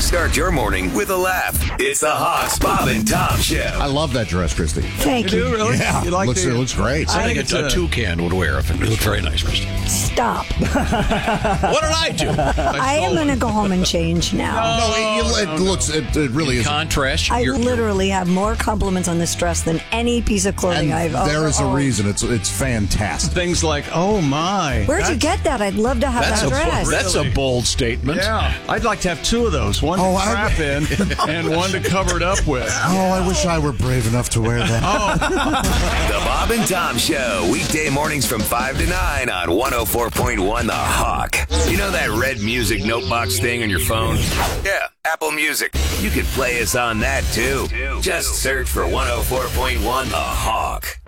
Start your morning with a laugh. It's the Hawks, Bob and Tom Show. I love that dress, Christy. Thank you. Really? Yeah, You like it looks great. I think a toucan would wear it. It looked very nice, Christy. Stop. What did I do? I am going to go home and change now. It really is. Contrast. I literally have more compliments on this dress than any piece of clothing And I've there is a owned. reason. It's fantastic. Things like, oh my. Where'd you get that? I'd love to have that dress. That's a bold statement. Yeah, I'd like to have two of those. One to crap in and one to cover it up with. Oh, I wish I were brave enough to wear that. The Bob and Tom Show, weekday mornings from 5 to 9 on 104.1 The Hawk. You know that red music notebox thing on your phone? Yeah, Apple Music. You can play us on that too. Just search for 104.1 The Hawk.